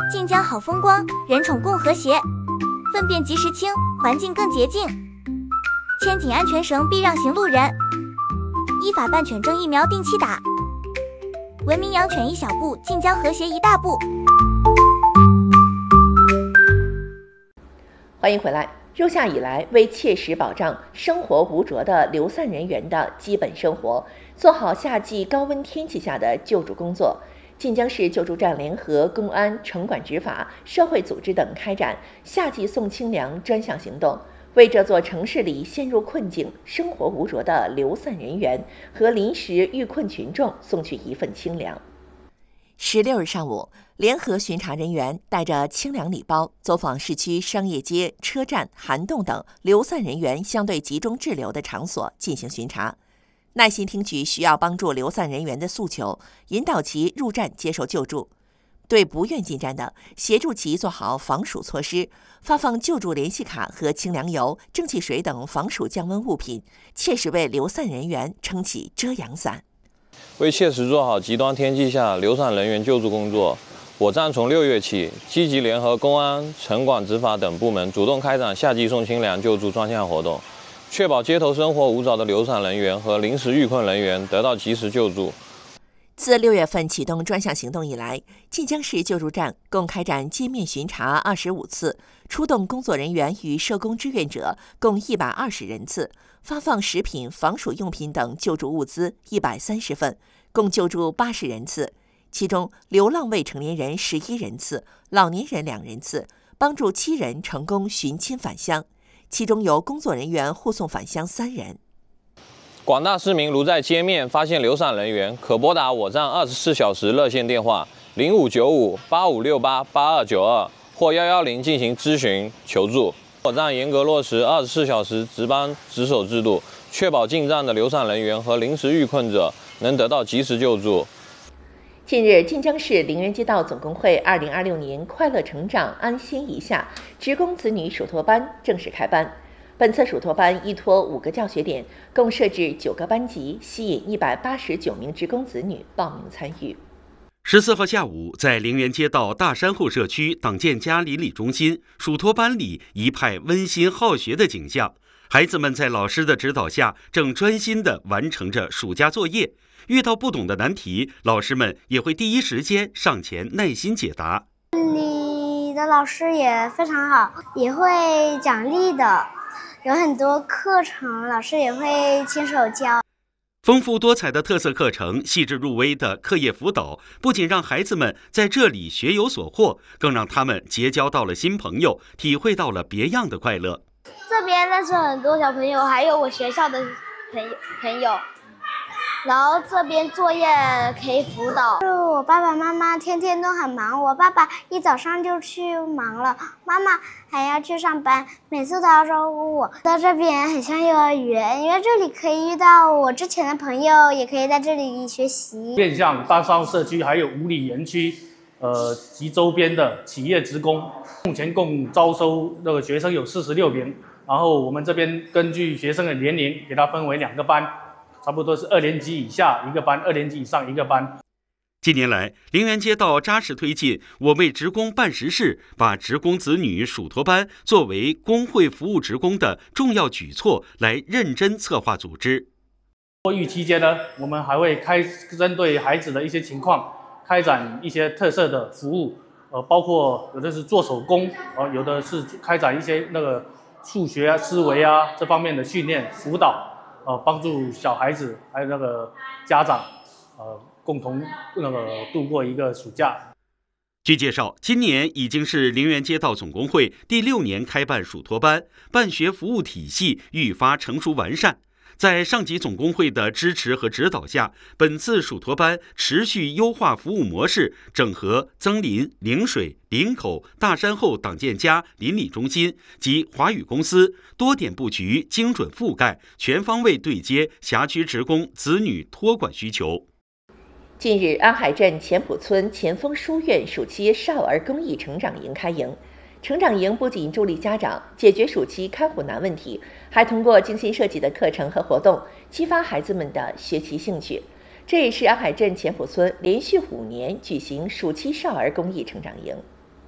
晋江好风光，人宠共和谐，粪便及时清，环境更洁净。牵紧安全绳，避让行路人。依法办犬证疫苗定期打。文明养犬一小步，晋江和谐一大步。 欢迎回来。入夏以来，为切实保障生活无着的流散人员的基本生活，做好夏季高温天气下的救助工作，晋江市救助站联合公安、城管执法、社会组织等开展夏季送清凉专项行动，为这座城市里陷入困境、生活无着的流散人员和临时遇困群众送去一份清凉。16日上午，联合巡查人员带着清凉礼包走访市区商业街、车站、涵洞等流散人员相对集中滞留的场所进行巡查，耐心听取需要帮助流散人员的诉求，引导其入站接受救助。对不愿进站的，协助其做好防暑措施，发放救助联系卡和清凉油、蒸汽水等防暑降温物品，切实为流散人员撑起遮阳伞。 为切实做好极端天气下流散人员救助工作，我站从6月起，积极联合公安、城管、执法等部门，主动开展夏季送清凉救助专项活动，确保街头生活无着的流散人员和临时遇困人员得到及时救助。 自6月份启动专项行动以来，晋江市救助站共开展街面巡查25次，出动工作人员与社工志愿者共120人次，发放食品、防暑用品等救助物资130份，共救助80人次。其中，流浪未成年人11人次，老年人2人次，帮助7人成功寻亲返乡，其中由工作人员护送返乡3人。 广大市民如在街面发现流散人员，可拨打我站24小时热线电话059585688292或110进行咨询求助。我站严格落实24小时值班值守制度，确保进站的流散人员和临时遇困者能得到及时救助。 近日，晋江市陵园街道总工会2026年快乐成长安心一下职工子女暑托班正式开班。本次暑托班依托5个教学点，共设置9个班级，吸引189名职工子女报名参与。 14号下午，在陵园街道大山后社区党建家邻里中心，暑托班里一派温馨好学的景象。孩子们在老师的指导下，正专心地完成着暑假作业。遇到不懂的难题，老师们也会第一时间上前耐心解答。 你的老师也非常好，也会奖励的，有很多课程，老师也会亲手教。 丰富多彩的特色课程，细致入微的课业辅导，不仅让孩子们在这里学有所获，更让他们结交到了新朋友，体会到了别样的快乐。 这边认识很多小朋友，还有我学校的朋友。然后这边作业可以辅导。我爸爸妈妈天天都很忙，我爸爸一早上就去忙了，妈妈还要去上班，每次都要照顾我。到这边很像幼儿园，因为这里可以遇到我之前的朋友，也可以在这里学习。 面向大山社区还有五里园区，及周边的企业职工，目前共招收那个学生有46名，然后我们这边根据学生的年龄，给它分为2个班。差不多是2年级以下1个班，2年级以上1个班。 近年来，陵园街道扎实推进“我为职工办实事”，把职工子女暑托班作为工会服务职工的重要举措来认真策划组织。 托育期间呢，我们还会针对孩子的一些情况，开展一些特色的服务，包括有的是做手工，有的是开展一些那个数学啊、思维啊这方面的训练辅导。帮助小孩子还有那个家长，共同度过一个暑假。 据介绍，今年已经是陵园街道总工会第6年开办暑托班，办学服务体系愈发成熟完善。在上级总工会的支持和指导下，本次暑托班持续优化服务模式，整合增林、陵水、林口、大山后党建家邻里中心及华宇公司，多点布局，精准覆盖，全方位对接辖区职工子女托管需求。 近日，安海镇前埔村前锋书院暑期少儿公益成长营开营。成长营不仅助力家长解决暑期看护难问题，还通过精心设计的课程和活动，激发孩子们的学习兴趣。这也是安海镇前埔村连续5年举行暑期少儿公益成长营。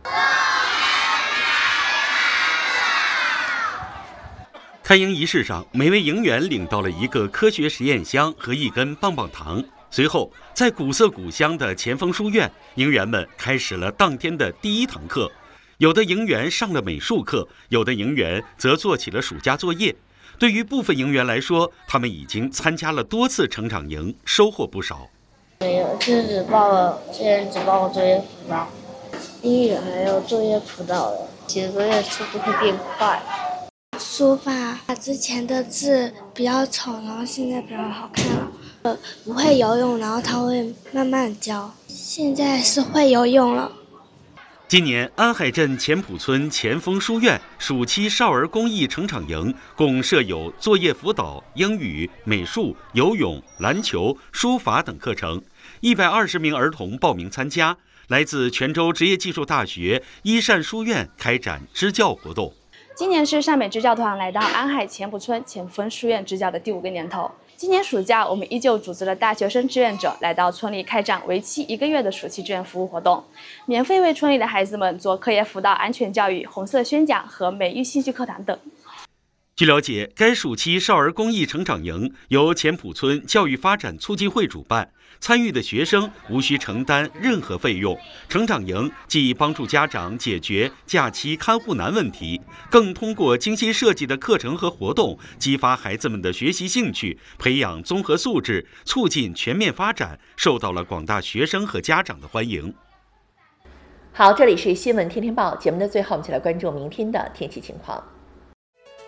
开营仪式上，每位营员领到了一个科学实验箱和一根棒棒糖。随后，在古色古香的前锋书院，营员们开始了当天的第一堂课。有的营员上了美术课，有的营员则做起了暑假作业。对于部分营员来说，他们已经参加了多次成长营，收获不少。 没有，之前只报了作业辅导，英语还有作业辅导的，写作业速度会变快。 书法之前的字比较丑，然后现在比较好看了。不会游泳，然后他会慢慢教。现在是会游泳了。 今年安海镇前埔村前锋书院暑期少儿公益成长营共设有作业辅导、英语、美术、游泳、篮球、书法等课程，120名儿童报名参加。来自泉州职业技术大学一善书院开展支教活动。 今年是汕北支教团来到安海前埔村前锋书院支教的第5个年头。今年暑假，我们依旧组织了大学生志愿者来到村里开展为期1个月的暑期志愿服务活动，免费为村里的孩子们做课业辅导、安全教育、红色宣讲和美育兴趣课堂等。 据了解，该暑期少儿公益成长营由前埔村教育发展促进会主办，参与的学生无需承担任何费用。成长营既帮助家长解决假期看护难问题，更通过精心设计的课程和活动，激发孩子们的学习兴趣，培养综合素质，促进全面发展，受到了广大学生和家长的欢迎。 好，这里是新闻天天报节目的最后，我们一起来关注明天的天气情况。